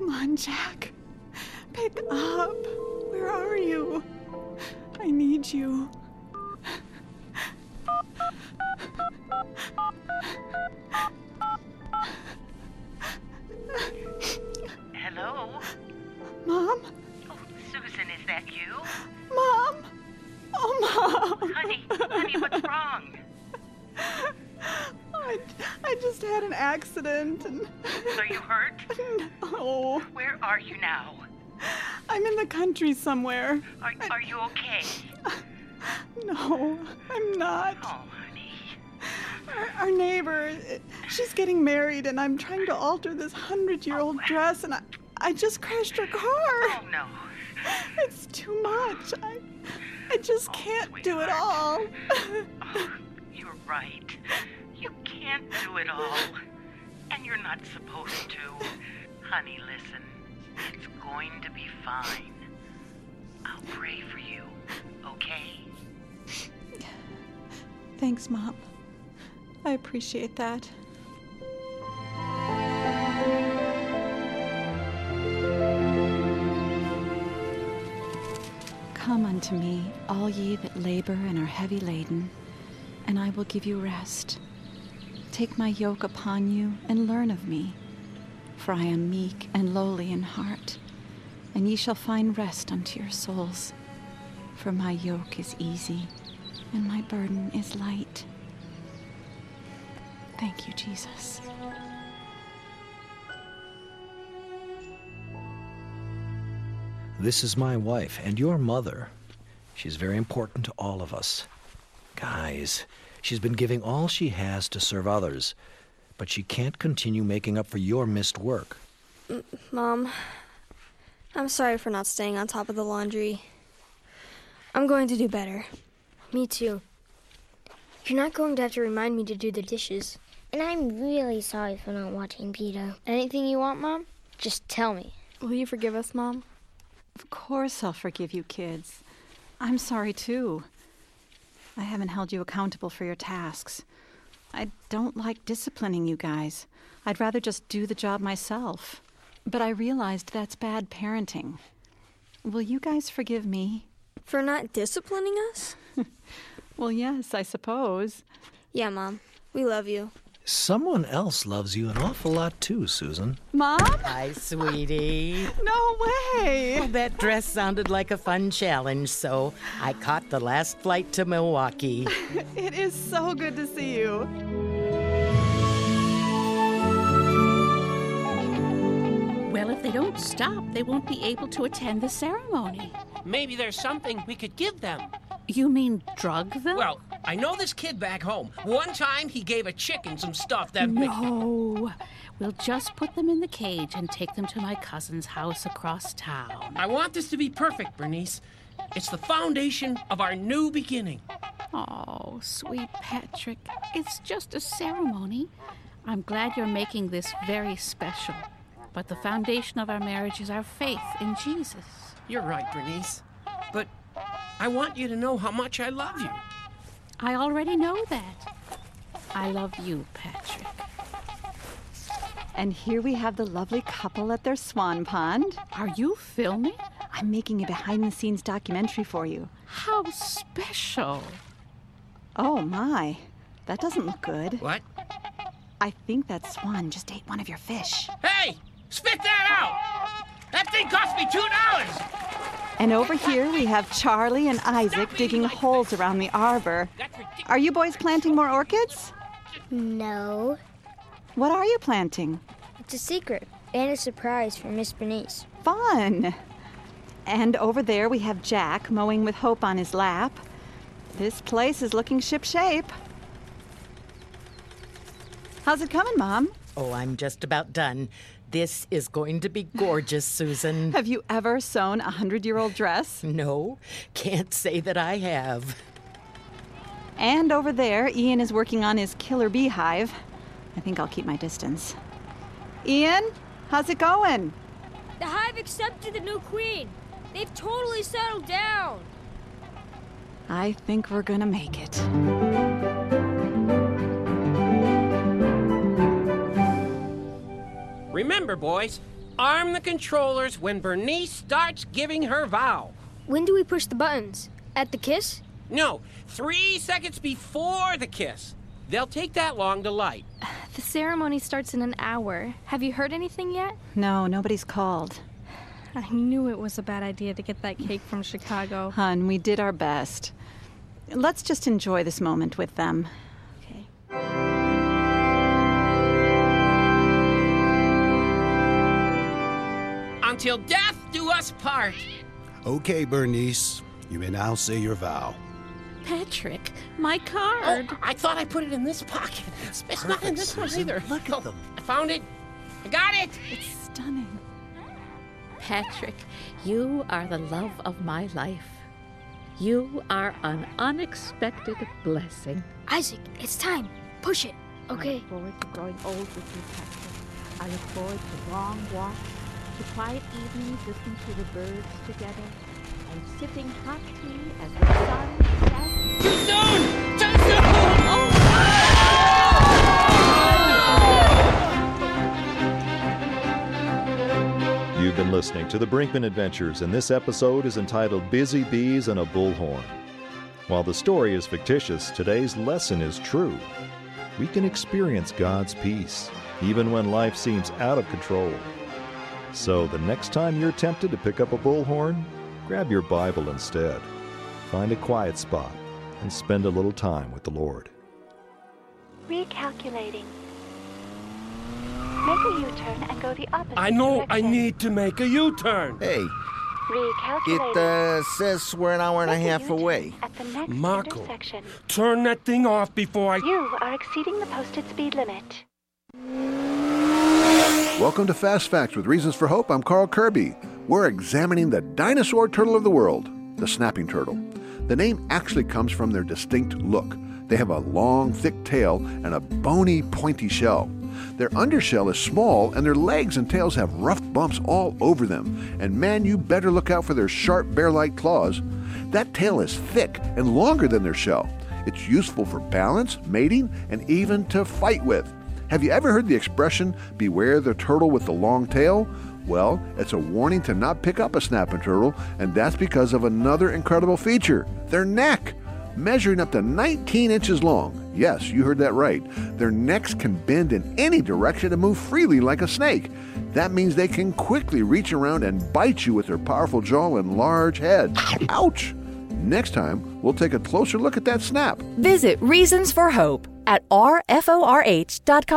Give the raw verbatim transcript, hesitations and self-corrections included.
Come on, Jack. Pick up. Where are you? I need you. Hello? Mom? Oh, Susan, is that you? Mom? Oh, Mom. Honey, honey, what's wrong? I, I just had an accident and... Are you hurt? No. Where are you now? I'm in the country somewhere. Are, are you okay? No, I'm not. Oh, honey. Our, our neighbor, she's getting married and I'm trying to alter this hundred-year-old Oh. dress and I, I just crashed her car. Oh, no. It's too much. I, I just Oh, can't do it sweetheart. all. Oh, you're right. You can't do it all. And you're not supposed to. Honey, listen. It's going to be fine. I'll pray for you, okay? Thanks, Mom. I appreciate that. Come unto me, all ye that labor and are heavy laden, and I will give you rest. Take my yoke upon you and learn of me, for I am meek and lowly in heart, and ye shall find rest unto your souls. For my yoke is easy, and my burden is light. Thank you, Jesus. This is my wife and your mother. She's very important to all of us. Guys, she's been giving all she has to serve others, but she can't continue making up for your missed work. M- Mom, I'm sorry for not staying on top of the laundry. I'm going to do better. Me too. You're not going to have to remind me to do the dishes. And I'm really sorry for not watching Peter. Anything you want, Mom? Just tell me. Will you forgive us, Mom? Of course I'll forgive you, kids. I'm sorry, too. I haven't held you accountable for your tasks. I don't like disciplining you guys. I'd rather just do the job myself. But I realized that's bad parenting. Will you guys forgive me? For not disciplining us? Well, yes, I suppose. Yeah, Mom. We love you. Someone else loves you an awful lot too, Susan. Mom? Hi, sweetie. No way! Well, that dress sounded like a fun challenge, so I caught the last flight to Milwaukee. It is so good to see you. Well, if they don't stop, they won't be able to attend the ceremony. Maybe there's something we could give them. You mean drug them? Well, I know this kid back home. One time he gave a chicken some stuff that... No. We'll just put them in the cage and take them to my cousin's house across town. I want this to be perfect, Bernice. It's the foundation of our new beginning. Oh, sweet Patrick. It's just a ceremony. I'm glad you're making this very special. But the foundation of our marriage is our faith in Jesus. You're right, Bernice. But I want you to know how much I love you. I already know that. I love you, Patrick. And here we have the lovely couple at their swan pond. Are you filming? I'm making a behind-the-scenes documentary for you. How special. Oh, my. That doesn't look good. What? I think that swan just ate one of your fish. Hey! Spit that out! That thing cost me two dollars! And over here we have Charlie and Isaac digging holes around the arbor. Are you boys planting more orchids? No. What are you planting? It's a secret and a surprise for Miss Bernice. Fun! And over there we have Jack mowing with Hope on his lap. This place is looking shipshape. How's it coming, Mom? Oh, I'm just about done. This is going to be gorgeous, Susan. Have you ever sewn a hundred-year-old dress? No, can't say that I have. And over there, Ian is working on his killer beehive. I think I'll keep my distance. Ian, how's it going? The hive accepted the new queen. They've totally settled down. I think we're gonna make it. Remember, boys, arm the controllers when Bernice starts giving her vow. When do we push the buttons? At the kiss? No, three seconds before the kiss. They'll take that long to light. The ceremony starts in an hour. Have you heard anything yet? No, nobody's called. I knew it was a bad idea to get that cake from Chicago. Hun, we did our best. Let's just enjoy this moment with them. Okay. Until death do us part. Okay, Bernice. You may now say your vow. Patrick, my card. Oh, I thought I put it in this pocket. It's, it's not in this one Susan. either. Look at them. I found it. I got it. It's stunning. Patrick, you are the love of my life. You are an unexpected blessing. Isaac, it's time. Push it. I Okay. look forward to growing old with you, Patrick. I look forward to long walks, to quiet evenings listening to the birds together, and sipping hot tea as the sun sets. Too soon! Too soon! Oh. You've been listening to the Brinkman Adventures, and this episode is entitled Busy Bees and a Bullhorn. While the story is fictitious, today's lesson is true. We can experience God's peace, even when life seems out of control. So the next time you're tempted to pick up a bullhorn, grab your Bible instead. Find a quiet spot and spend a little time with the Lord. Recalculating. Make a U-turn and go the opposite I know direction. I need to make a U-turn. Hey, Recalculating. it uh, says we're an hour and a Make half U-turn away. At the next Marco, intersection. turn that thing off before I... You are exceeding the posted speed limit. Welcome to Fast Facts with Reasons for Hope. I'm Carl Kirby. We're examining the dinosaur turtle of the world, the snapping turtle. The name actually comes from their distinct look. They have a long, thick tail and a bony, pointy shell. Their undershell is small, and their legs and tails have rough bumps all over them. And man, you better look out for their sharp, bear-like claws. That tail is thick and longer than their shell. It's useful for balance, mating, and even to fight with. Have you ever heard the expression, beware the turtle with the long tail? Well, it's a warning to not pick up a snapping turtle, and that's because of another incredible feature, their neck. Measuring up to nineteen inches long. Yes, you heard that right. Their necks can bend in any direction and move freely like a snake. That means they can quickly reach around and bite you with their powerful jaw and large head. Ouch! Next time, we'll take a closer look at that snap. Visit Reasons for Hope at R F O R H dot com.